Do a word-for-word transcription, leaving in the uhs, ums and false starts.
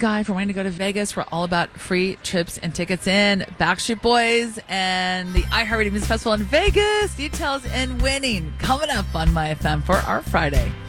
guy for wanting to go to Vegas. We're all about free trips and tickets in. Backstreet Boys and the iHeartRadio Music Festival in Vegas. Details and winning coming up on My F M for our Friday.